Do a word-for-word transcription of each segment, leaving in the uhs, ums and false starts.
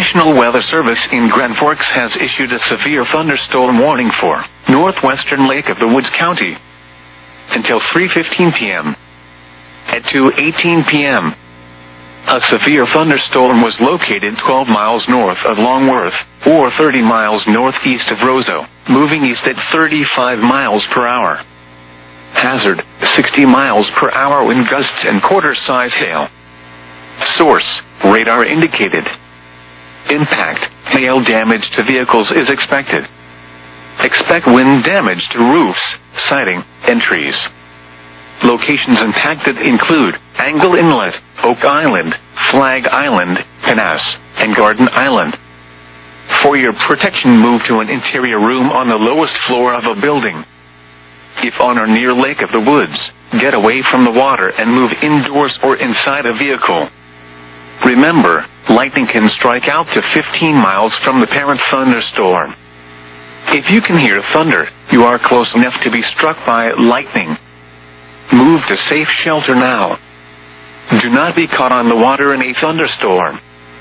National Weather Service in Grand Forks has issued a severe thunderstorm warning for northwestern Lake of the Woods County until three fifteen p.m. At two eighteen p.m., a severe thunderstorm was located twelve miles north of Longworth, or thirty miles northeast of Roseau, moving east at thirty-five miles per hour. Hazard, sixty miles per hour wind gusts and quarter-size hail. Source, radar indicated. Impact, hail damage to vehicles is expected. Expect wind damage to roofs, siding, and trees. Locations impacted include Angle Inlet, Oak Island, Flag Island, Penas, and Garden Island. For your protection, move to an interior room on the lowest floor of a building. If on or near Lake of the Woods, get away from the water and move indoors or inside a vehicle. Remember, lightning can strike out to fifteen miles from the parent thunderstorm. If you can hear thunder, you are close enough to be struck by lightning. Move to safe shelter now. Do not be caught on the water in a thunderstorm.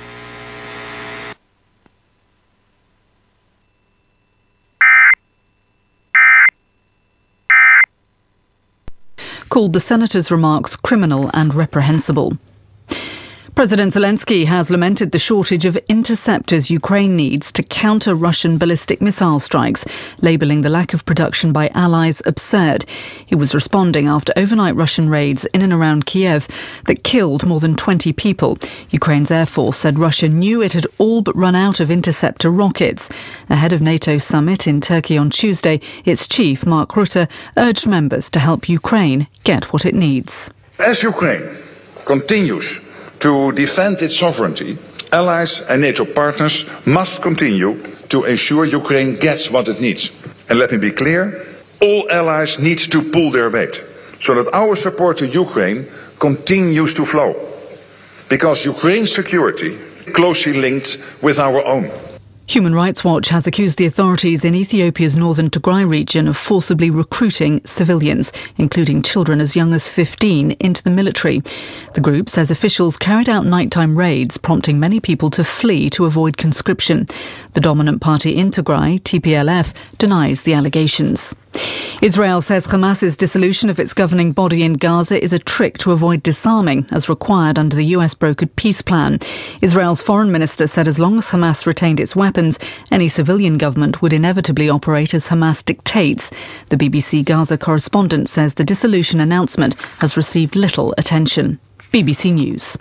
Called the senator's remarks criminal and reprehensible. President Zelensky has lamented the shortage of interceptors Ukraine needs to counter Russian ballistic missile strikes, labelling the lack of production by allies absurd. He was responding after overnight Russian raids in and around Kiev that killed more than twenty people. Ukraine's Air Force said Russia knew it had all but run out of interceptor rockets. Ahead of NATO summit in Turkey on Tuesday, its chief, Mark Rutte, urged members to help Ukraine get what it needs. As Ukraine continues to defend its sovereignty, allies and NATO partners must continue to ensure Ukraine gets what it needs. And let me be clear, all allies need to pull their weight so that our support to Ukraine continues to flow. Because Ukraine's security is closely linked with our own. Human Rights Watch has accused the authorities in Ethiopia's northern Tigray region of forcibly recruiting civilians, including children as young as fifteen, into the military. The group says officials carried out nighttime raids, prompting many people to flee to avoid conscription. The dominant party in Tigray, T P L F, denies the allegations. Israel says Hamas's dissolution of its governing body in Gaza is a trick to avoid disarming, as required under the U S-brokered peace plan. Israel's foreign minister said as long as Hamas retained its weapons, any civilian government would inevitably operate as Hamas dictates. The B B C Gaza correspondent says the dissolution announcement has received little attention. B B C News.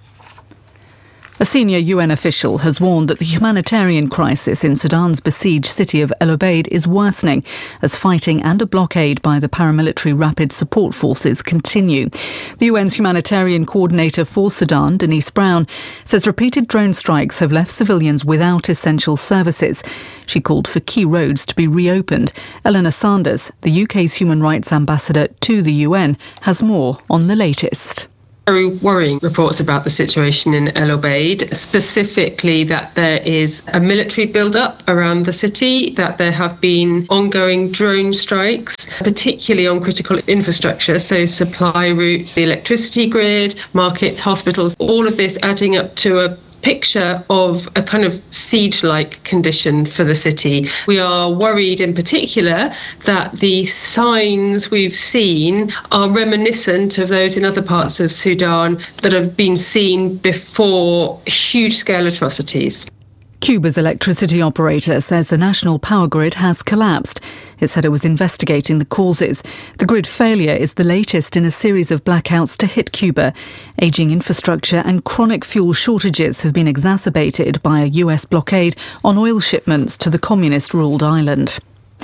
A senior U N official has warned that the humanitarian crisis in Sudan's besieged city of El Obeid is worsening as fighting and a blockade by the paramilitary Rapid Support Forces continue. The U N's humanitarian coordinator for Sudan, Denise Brown, says repeated drone strikes have left civilians without essential services. She called for key roads to be reopened. Eleanor Sanders, the U K's human rights ambassador to the U N, has more on the latest. Very worrying reports about the situation in El Obeid, specifically that there is a military build-up around the city, that there have been ongoing drone strikes, particularly on critical infrastructure, so supply routes, the electricity grid, markets, hospitals, all of this adding up to a picture of a kind of siege-like condition for the city. We are worried in particular that the signs we've seen are reminiscent of those in other parts of Sudan that have been seen before huge-scale atrocities. Cuba's electricity operator says the national power grid has collapsed. It said it was investigating the causes. The grid failure is the latest in a series of blackouts to hit Cuba. Ageing infrastructure and chronic fuel shortages have been exacerbated by a U S blockade on oil shipments to the communist-ruled island.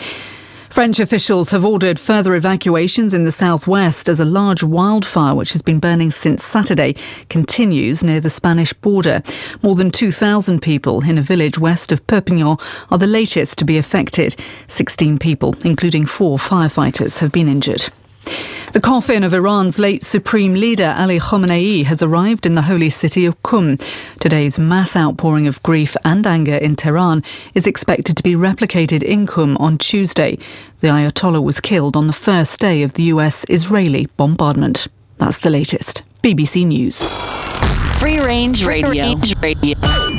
French officials have ordered further evacuations in the southwest as a large wildfire, which has been burning since Saturday, continues near the Spanish border. More than two thousand people in a village west of Perpignan are the latest to be affected. sixteen people, including four firefighters, have been injured. The coffin of Iran's late supreme leader Ali Khamenei has arrived in the holy city of Qum. Today's mass outpouring of grief and anger in Tehran is expected to be replicated in Qum on Tuesday. The Ayatollah was killed on the first day of the U S-Israeli bombardment. That's the latest. B B C News. Free Range Radio. Free Range Radio.